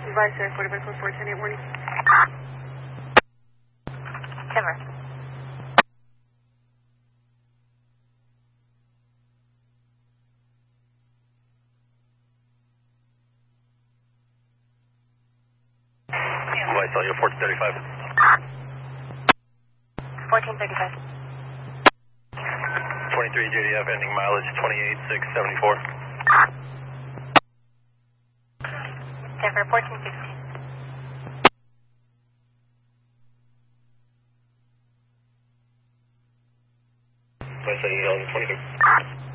Advise sir, 45410 warning. Timber. I saw you 1435. 1435. 23 JDF, ending mileage 28674. Denver 1416. I saw you on 23.